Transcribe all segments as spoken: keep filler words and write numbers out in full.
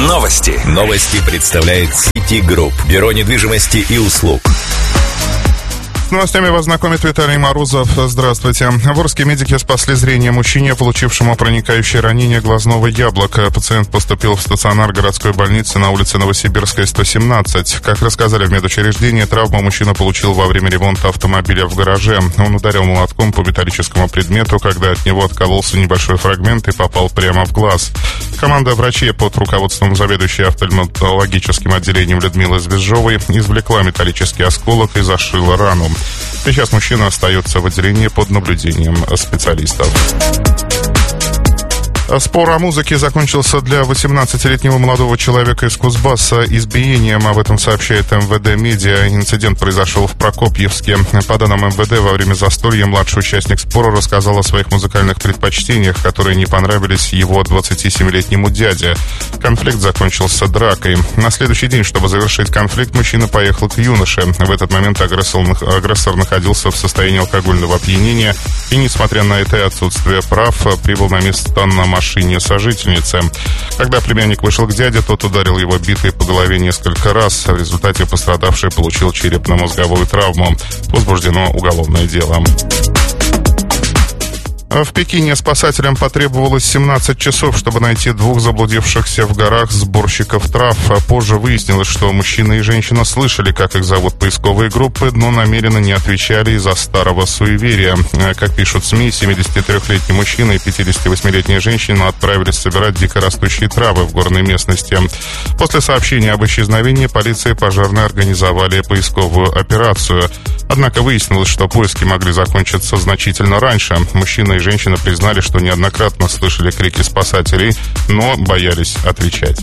Новости. Новости представляет City Group. Бюро недвижимости и услуг. С новостями вас знакомит Виталий Морозов. Здравствуйте. В Орске медики спасли зрение мужчине, получившему проникающее ранение глазного яблока. Пациент поступил в стационар городской больницы на улице Новосибирская, сто семнадцать. Как рассказали в медучреждении, травму мужчина получил во время ремонта автомобиля в гараже. Он ударил молотком по металлическому предмету, когда от него откололся небольшой фрагмент и попал прямо в глаз. Команда врачей под руководством заведующей офтальмологическим отделением Людмилы Звезжовой извлекла металлический осколок и зашила рану. Сейчас мужчина остается в отделении под наблюдением специалистов. Спор о музыке закончился для восемнадцатилетнего молодого человека из Кузбасса избиением. Об этом сообщает эм вэ дэ Медиа. Инцидент произошел в Прокопьевске. По данным эм вэ дэ, во время застолья младший участник спора рассказал о своих музыкальных предпочтениях, которые не понравились его двадцатисемилетнему дяде. Конфликт закончился дракой. На следующий день, чтобы завершить конфликт, мужчина поехал к юноше. В этот момент агрессор, агрессор находился в состоянии алкогольного опьянения и, несмотря на это и отсутствие прав, прибыл на место на машине сожительницы. Когда племянник вышел к дяде, тот ударил его битой по голове несколько раз. В результате пострадавший получил черепно-мозговую травму. Возбуждено уголовное дело. В Пекине спасателям потребовалось семнадцать часов, чтобы найти двух заблудившихся в горах сборщиков трав. Позже выяснилось, что мужчина и женщина слышали, как их зовут поисковые группы, но намеренно не отвечали из-за старого суеверия. Как пишут СМИ, семидесятитрёхлетний мужчина и пятидесятивосьмилетняя женщина отправились собирать дикорастущие травы в горной местности. После сообщения об исчезновении полиция и пожарные организовали поисковую операцию. Однако выяснилось, что поиски могли закончиться значительно раньше. Мужчина и женщина признали, что неоднократно слышали крики спасателей, но боялись отвечать.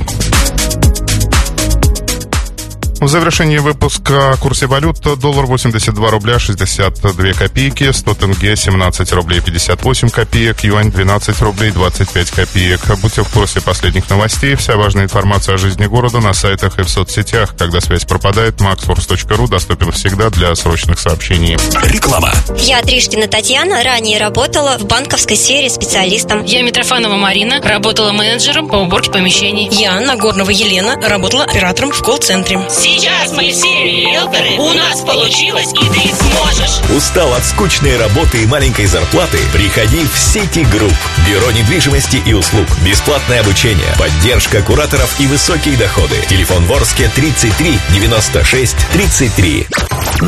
В завершении выпуска о курсе валют: доллар восемьдесят два рубля шестьдесят две копейки, сто тенге семнадцать рублей пятьдесят восемь копеек, юань двенадцать рублей двадцать пять копеек. Будьте в курсе последних новостей. Вся важная информация о жизни города на сайтах и в соцсетях. Когда связь пропадает, максфорс точка ру доступен всегда для срочных сообщений. Реклама. Я Тришкина Татьяна, ранее работала в банковской сфере специалистом. Я Митрофанова Марина, работала менеджером по уборке помещений. Я Нагорнова Елена, работала оператором в колл-центре. Сейчас мы все риэлторы, у нас получилось, и ты сможешь. Устал от скучной работы и маленькой зарплаты? Приходи в City Group. Бюро недвижимости и услуг. Бесплатное обучение, поддержка кураторов и высокие доходы. Телефон в Орске тридцать три девяносто шесть тридцать три.